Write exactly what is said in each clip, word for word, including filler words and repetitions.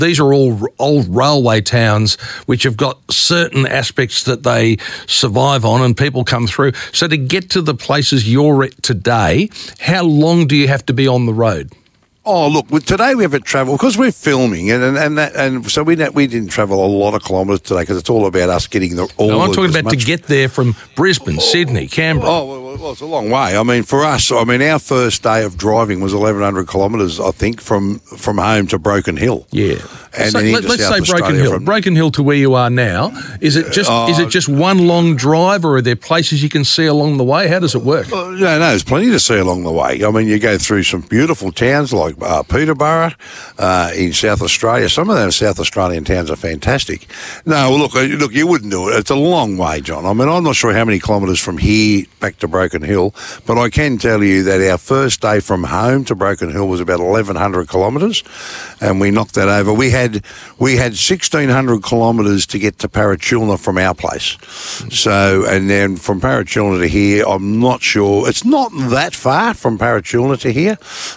these are all old railway towns which have got certain aspects that they survive on and people come through. So to get to the places you're at today, how long do you have to be on the road? Oh, look, today we haven't travelled because we're filming, and and and, that, and so we we didn't travel a lot of kilometres today because it's all about us getting the. All no, I'm the, talking about much, to get there from Brisbane, oh, Sydney, Canberra. Oh, well, well, it's a long way. I mean, for us, I mean, our first day of driving was eleven hundred kilometres, I think, from from home to Broken Hill. Yeah, and so then let, into let's South say Broken Australia Hill. from, Broken Hill to where you are now. Is it just uh, is it just one long drive, or are there places you can see along the way? How does it work? Uh, no, no, there's plenty to see along the way. I mean, you go through some beautiful towns like uh, Peterborough. Uh, in South Australia. Some of those South Australian towns are fantastic. No, look, look, you wouldn't do it. It's a long way, John. I mean, I'm not sure how many kilometres from here back to Broken Hill, but I can tell you that our first day from home to Broken Hill was about eleven hundred kilometres, and we knocked that over. We had we had sixteen hundred kilometres to get to Parachilna from our place. So, and then from Parachilna to here, I'm not sure. It's not that far from Parachilna to here,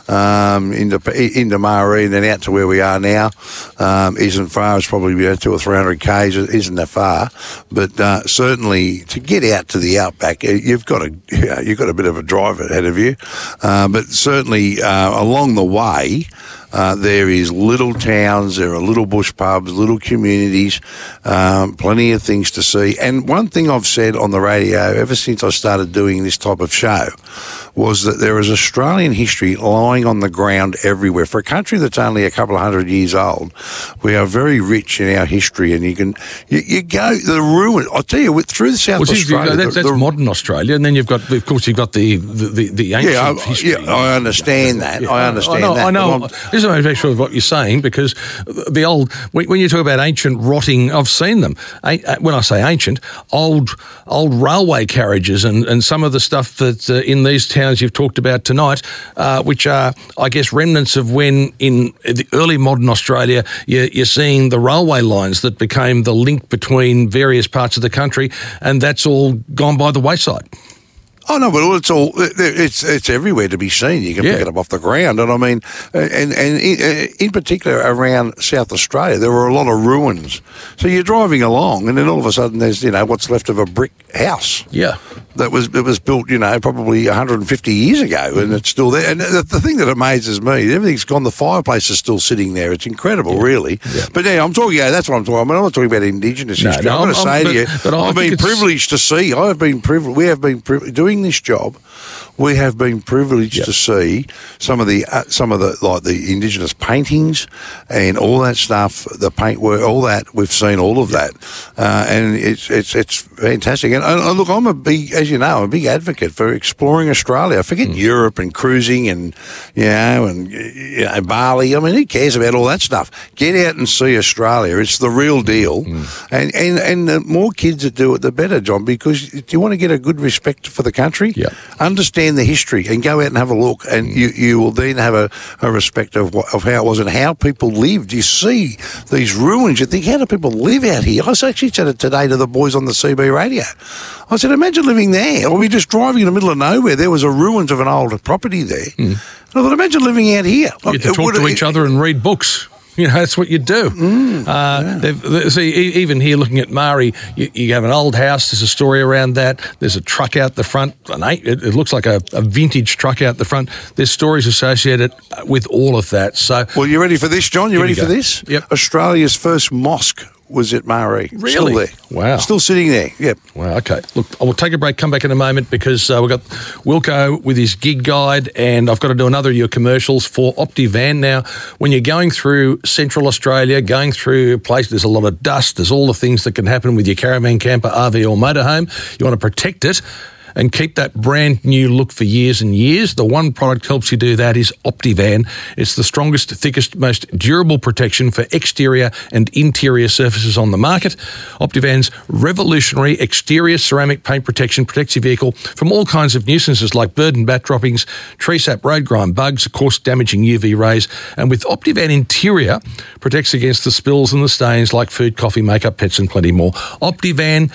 um, into into Maree and then out to where we are now um, isn't far. It's probably, you know, two or three hundred k's. It isn't that far, but uh, certainly to get out to the outback, you've got a you know, you've got a bit of a drive ahead of you. Uh, but certainly uh, along the way. Uh, there is little towns, there are little bush pubs, little communities, um, plenty of things to see. And one thing I've said on the radio ever since I started doing this type of show was that there is Australian history lying on the ground everywhere. For a country that's only a couple of hundred years old, we are very rich in our history. And you can, you, you go, the ruin, I'll tell you, through the South well, Australia. You know, that's, the, that's the, modern Australia. And then you've got, of course, you've got the, the, the, the ancient yeah, I, history. Yeah, I understand that. Yeah, I understand I know, that. I know. This is make sure of what you're saying, because the old, when you talk about ancient rotting, I've seen them. When I say ancient, old old railway carriages and, and some of the stuff that uh, in these towns you've talked about tonight, uh, which are, I guess, remnants of when in the early modern Australia you're, you're seeing the railway lines that became the link between various parts of the country, and that's all gone by the wayside. Oh no, but it's all it's it's everywhere to be seen. You can yeah. pick it up off the ground, and I mean, and and in particular around South Australia, there were a lot of ruins. So you're driving along, and then all of a sudden, there's you know what's left of a brick house. Yeah, that was it was built you know probably one hundred fifty years ago, and it's still there. And the, the thing that amazes me, everything's gone. The fireplace is still sitting there. It's incredible, yeah. really. Yeah. But yeah, I'm talking. Yeah, that's what I'm talking. I mean, I'm not talking about Indigenous no, history. No, I'm going to say but, to you, but I've been privileged to see. I have been privileged. We have been privileged doing this job. We have been privileged yep. to see some of the uh, some of the like the Indigenous paintings and all that stuff, the paintwork, all that. We've seen all of that, uh, and it's it's it's fantastic. And uh, look, I'm a big, as you know, I'm a big advocate for exploring Australia. Forget mm. Europe and cruising and you know and you know Bali. I mean, who cares about all that stuff? Get out and see Australia. It's the real deal. Mm. And and and the more kids that do it, the better, John. Because do you want to get a good respect for the country? Yeah. Understand the history and go out and have a look, and you, you will then have a, a respect of what, of how it was and how people lived. You see these ruins, you think, how do people live out here? I actually said it today to the boys on the C B radio. I said, imagine living there, or we're just driving in the middle of nowhere. There was a ruins of an old property there. Mm. And I thought, imagine living out here. You get to talk to each other and read books. You know, that's what you do. Mm, uh, yeah. they've, they, see, even here looking at Maree, you, you have an old house, there's a story around that, there's a truck out the front, an eight, it, it looks like a, a vintage truck out the front. There's stories associated with all of that. So, well, you ready for this, John? You Here ready for this? Yep. Australia's first mosque was at Maree. Really? Still there. Wow. Still sitting there, yep. Wow, okay. Look, I will take a break, come back in a moment, because uh, we've got Wilco with his gig guide, and I've got to do another of your commercials for Optivan. Now, when you're going through Central Australia, going through a place, there's a lot of dust, there's all the things that can happen with your caravan, camper, R V or motorhome. You want to protect it and keep that brand new look for years and years. The one product helps you do that is Optivan. It's the strongest, thickest, most durable protection for exterior and interior surfaces on the market. Optivan's revolutionary exterior ceramic paint protection protects your vehicle from all kinds of nuisances like bird and bat droppings, tree sap, road grime, bugs, of course, damaging U V rays. And with Optivan interior, protects against the spills and the stains like food, coffee, makeup, pets and plenty more. Optivan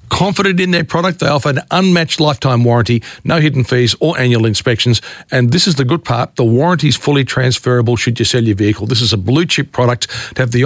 Confident in their product, they offer an unmatched lifetime warranty, no hidden fees or annual inspections. And this is the good part, the warranty is fully transferable should you sell your vehicle. This is a blue chip product to have the